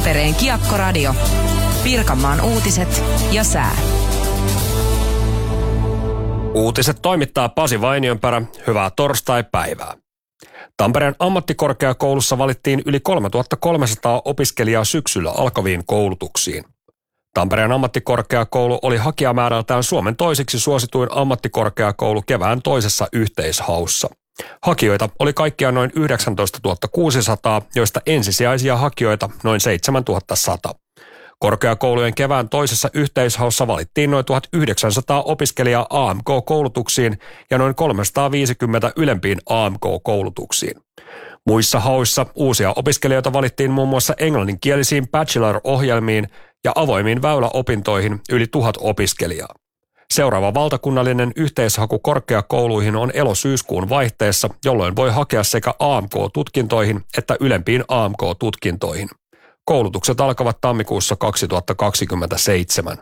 Tampereen Kiekko-radio. Pirkanmaan uutiset ja sää. Uutiset toimittaa Pasi Vainionperä. Hyvää torstai-päivää. Tampereen ammattikorkeakoulussa valittiin yli 3300 opiskelijaa syksyllä alkaviin koulutuksiin. Tampereen ammattikorkeakoulu oli hakijamäärältään Suomen toiseksi suosituin ammattikorkeakoulu kevään toisessa yhteishaussa. Hakijoita oli kaikkiaan noin 19 600, joista ensisijaisia hakijoita noin 7100. Korkeakoulujen kevään toisessa yhteishaussa valittiin noin 1900 opiskelijaa AMK-koulutuksiin ja noin 350 ylempiin AMK-koulutuksiin. Muissa hauissa uusia opiskelijoita valittiin muun muassa englanninkielisiin bachelor-ohjelmiin ja avoimiin väyläopintoihin yli 1000 opiskelijaa. Seuraava valtakunnallinen yhteishaku korkeakouluihin on elo-syyskuun vaihteessa, jolloin voi hakea sekä AMK-tutkintoihin että ylempiin AMK-tutkintoihin. Koulutukset alkavat tammikuussa 2027.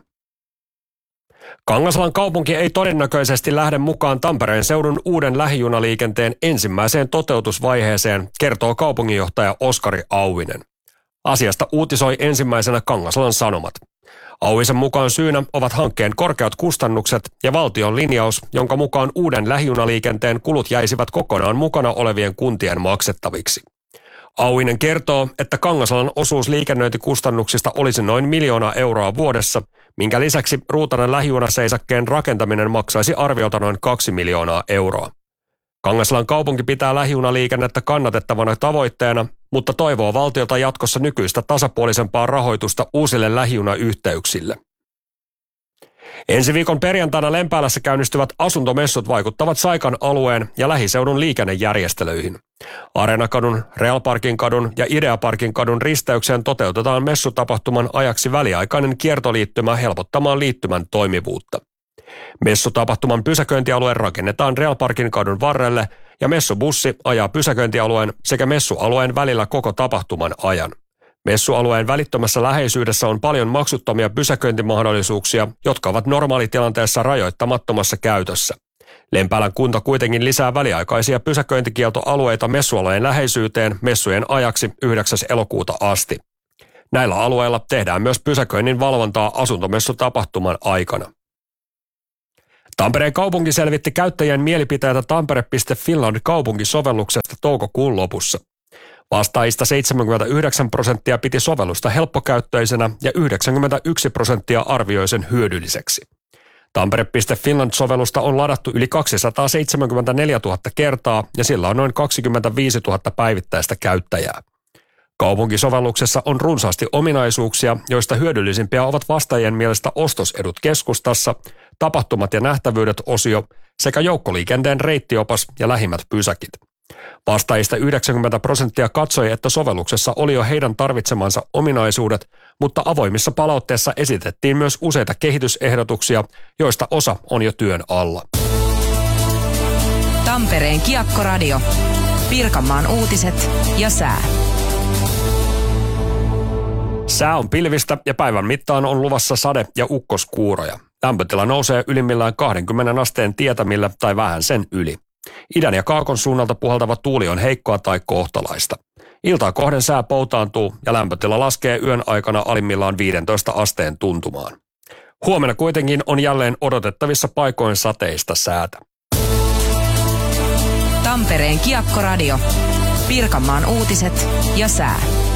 Kangasalan kaupunki ei todennäköisesti lähde mukaan Tampereen seudun uuden lähijunaliikenteen ensimmäiseen toteutusvaiheeseen, kertoo kaupunginjohtaja Oskari Auvinen. Asiasta uutisoi ensimmäisenä Kangasalan Sanomat. Auvisen mukaan syynä ovat hankkeen korkeat kustannukset ja valtion linjaus, jonka mukaan uuden lähijunaliikenteen kulut jäisivät kokonaan mukana olevien kuntien maksettaviksi. Auvinen kertoo, että Kangasalan osuus liikennöintikustannuksista olisi noin 1 000 000 euroa vuodessa, minkä lisäksi Ruutanan lähijunaseisakkeen rakentaminen maksaisi arviolta noin 2 miljoonaa euroa. Kangasalan kaupunki pitää lähijunaliikennettä kannatettavana tavoitteena, mutta toivoo valtiolta jatkossa nykyistä tasapuolisempaa rahoitusta uusille lähijunayhteyksille. Ensi viikon perjantaina Lempäälässä käynnistyvät asuntomessut vaikuttavat Saikan alueen ja lähiseudun liikennejärjestelyihin. Areenakadun, Real Parkin kadun ja Idea Parkin kadun risteykseen toteutetaan messutapahtuman ajaksi väliaikainen kiertoliittymä helpottamaan liittymän toimivuutta. Messutapahtuman pysäköintialue rakennetaan Real Parkin kadun varrelle ja messubussi ajaa pysäköintialueen sekä messualueen välillä koko tapahtuman ajan. Messualueen välittömässä läheisyydessä on paljon maksuttomia pysäköintimahdollisuuksia, jotka ovat normaalitilanteessa rajoittamattomassa käytössä. Lempäälän kunta kuitenkin lisää väliaikaisia pysäköintikieltoalueita messualueen läheisyyteen messujen ajaksi 9. elokuuta asti. Näillä alueilla tehdään myös pysäköinnin valvontaa asuntomessutapahtuman aikana. Tampereen kaupunki selvitti käyttäjien mielipiteitä Tampere.Finland-kaupunkisovelluksesta toukokuun lopussa. Vastaajista 79% piti sovellusta helppokäyttöisenä ja 91% arvioi sen hyödylliseksi. Tampere.Finland-sovellusta on ladattu yli 274 000 kertaa ja sillä on noin 25 000 päivittäistä käyttäjää. Kaupunkisovelluksessa on runsaasti ominaisuuksia, joista hyödyllisimpiä ovat vastaajien mielestä ostosedut keskustassa, tapahtumat ja nähtävyydet-osio sekä joukkoliikenteen reittiopas ja lähimmät pysäkit. Vastaajista 90% katsoi, että sovelluksessa oli jo heidän tarvitsemansa ominaisuudet, mutta avoimissa palautteissa esitettiin myös useita kehitysehdotuksia, joista osa on jo työn alla. Tampereen Kiekko-radio. Pirkanmaan uutiset ja sää. Sää on pilvistä ja päivän mittaan on luvassa sade- ja ukkoskuuroja. Lämpötila nousee ylimmillään 20 asteen tietämillä tai vähän sen yli. Idän ja kaakon suunnalta puhaltava tuuli on heikkoa tai kohtalaista. Iltaa kohden sää poutaantuu ja lämpötila laskee yön aikana alimmillaan 15 asteen tuntumaan. Huomenna kuitenkin on jälleen odotettavissa paikoin sateista säätä. Tampereen Kiekko-radio. Pirkanmaan uutiset ja sää.